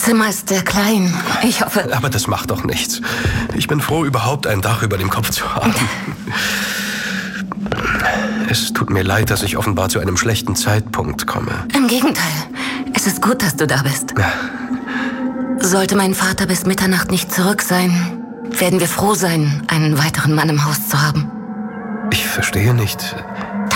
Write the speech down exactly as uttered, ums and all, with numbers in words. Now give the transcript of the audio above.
Zimmer ist sehr klein. Ich hoffe... Aber das macht doch nichts. Ich bin froh, überhaupt ein Dach über dem Kopf zu haben. Es tut mir leid, dass ich offenbar zu einem schlechten Zeitpunkt komme. Im Gegenteil. Es ist gut, dass du da bist. Ja. Sollte mein Vater bis Mitternacht nicht zurück sein, werden wir froh sein, einen weiteren Mann im Haus zu haben. Ich verstehe nicht.